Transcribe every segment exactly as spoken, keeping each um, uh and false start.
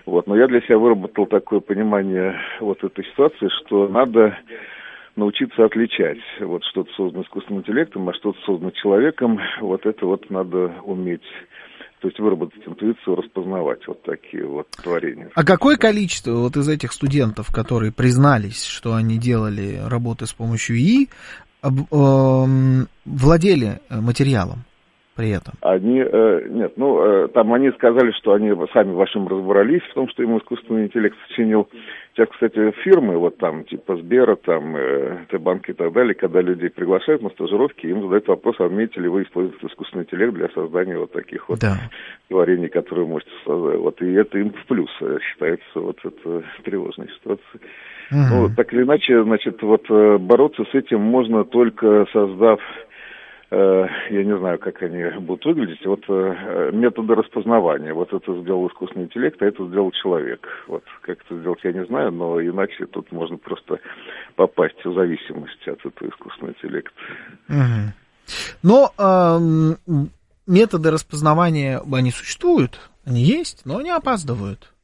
Вот. Но я для себя выработал такое понимание вот этой ситуации, что надо научиться отличать. Вот что-то создано искусственным интеллектом, а что-то создано человеком. Вот это вот надо уметь. То есть выработать интуицию, распознавать вот такие вот творения. А какое количество вот из этих студентов, которые признались, что они делали работы с помощью ИИ, владели материалом при этом? Они, э, нет, ну, э, там они сказали, что они сами во всем разобрались в том, что ему искусственный интеллект сочинил. Сейчас, кстати, фирмы, вот там, типа Сбера, там, э, Т-банк и так далее, когда людей приглашают на стажировки, им задают вопрос, а умеете ли вы использовать искусственный интеллект для создания вот таких вот да. творений, которые можете создать. Вот, и это им в плюс считается, вот это тревожная ситуация. Угу. Ну, так или иначе, значит, вот бороться с этим можно только создав, я не знаю, как они будут выглядеть, вот методы распознавания. Вот это сделал искусственный интеллект, а это сделал человек. Вот как это сделать, я не знаю, но иначе тут можно просто попасть в зависимость от этого искусственного интеллекта. Угу. Но э, методы распознавания, они существуют, они есть, но они опаздывают.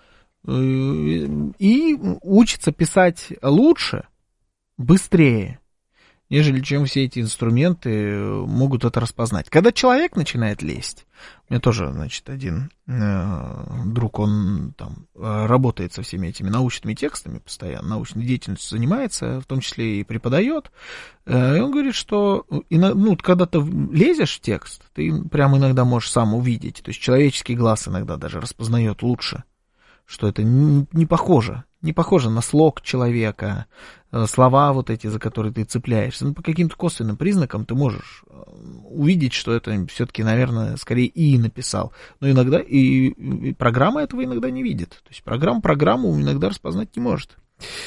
И учатся писать лучше, быстрее, нежели чем все эти инструменты могут это распознать. Когда человек начинает лезть, у меня тоже, значит, один э, друг, он там работает со всеми этими научными текстами постоянно, научной деятельностью занимается, в том числе и преподает, э, и он говорит, что ну, когда ты лезешь в текст, ты прям иногда можешь сам увидеть, то есть человеческий глаз иногда даже распознает лучше, что это не, не похоже, не похоже на слог человека, слова вот эти, за которые ты цепляешься. Ну, по каким-то косвенным признакам ты можешь увидеть, что это все-таки, наверное, скорее ИИ написал. Но иногда и, и программа этого иногда не видит. То есть программа программу иногда распознать не может.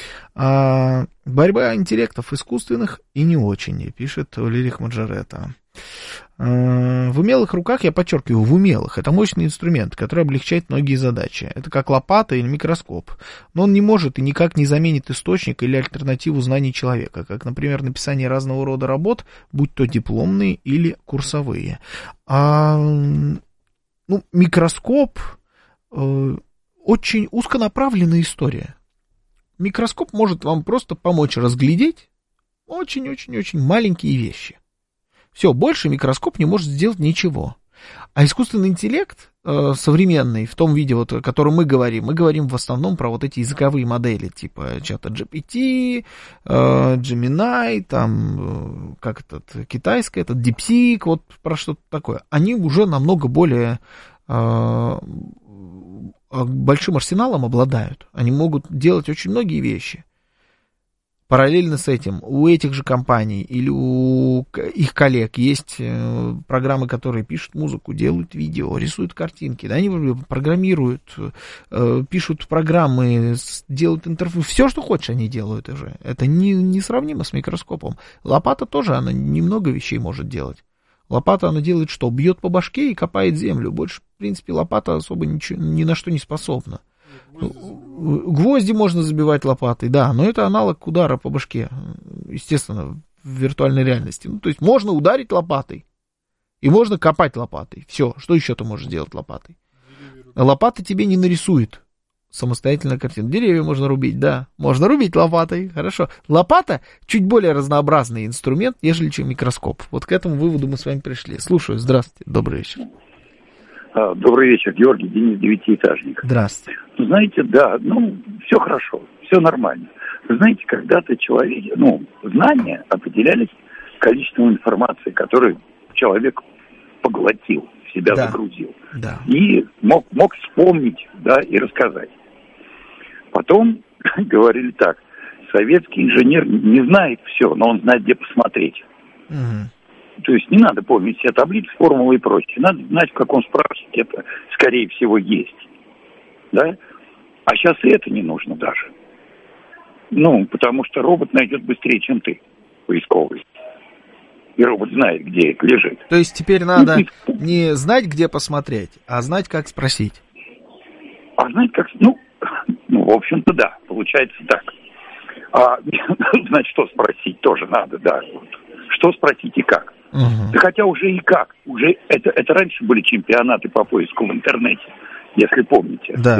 А, борьба интеллектов искусственных и не очень, пишет Лилих Маджарета. В умелых руках, я подчеркиваю, в умелых, это мощный инструмент, который облегчает многие задачи. Это как лопата или микроскоп. Но он не может и никак не заменит источник или альтернативу знаний человека, как, например, написание разного рода работ, будь то дипломные или курсовые. А, ну, микроскоп э, очень узконаправленная история. Микроскоп может вам просто помочь разглядеть очень-очень-очень маленькие вещи. Все, больше микроскоп не может сделать ничего. А искусственный интеллект э, современный, в том виде, вот, о котором мы говорим, мы говорим в основном про вот эти языковые модели, типа чата джи пи ти, э, Gemini, там, э, как этот, китайская, этот DeepSeek, вот про что-то такое. Они уже намного более э, большим арсеналом обладают. Они могут делать очень многие вещи. Параллельно с этим у этих же компаний или у их коллег есть программы, которые пишут музыку, делают видео, рисуют картинки, да, они программируют, пишут программы, делают интерфейс, все, что хочешь, они делают уже. Это не, несравнимо с микроскопом. Лопата тоже, она немного вещей может делать. Лопата, она делает что? Бьет по башке и копает землю. Больше, в принципе, лопата особо ничего, ни на что не способна. Гвозди можно забивать лопатой, да, но это аналог удара по башке, естественно, в виртуальной реальности. Ну, то есть можно ударить лопатой, и можно копать лопатой. Все, что еще ты можешь делать лопатой? Лопата тебе не нарисует самостоятельно картину. Деревья можно рубить, да, можно рубить лопатой, хорошо. Лопата чуть более разнообразный инструмент, нежели чем микроскоп. Вот к этому выводу мы с вами пришли. Слушаю, здравствуйте, добрый вечер. Добрый вечер, Георгий, Денис, девятиэтажник. Здравствуйте. Знаете, да, ну, все хорошо, все нормально. Вы знаете, когда-то человек, ну, знания определялись количеством информации, которую человек поглотил, в себя да. загрузил. Да. И мог, мог вспомнить, да, и рассказать. Потом говорили так, советский инженер не знает все, но он знает, где посмотреть. Угу. То есть не надо помнить все таблицы, формулы и прочее. Надо знать, в каком справочнике это, скорее всего, есть. Да? А сейчас и это не нужно даже. Ну, потому что робот найдет быстрее, чем ты, поисковый. И робот знает, где это лежит. То есть теперь надо ну, не знать, где посмотреть, а знать, как спросить. А знать, как... Ну, ну в общем-то, да, получается так. А знать, что спросить, тоже надо, да. Что спросить и как. Угу. Да хотя уже и как. Уже это, это раньше были чемпионаты по поиску в интернете, если помните. Да.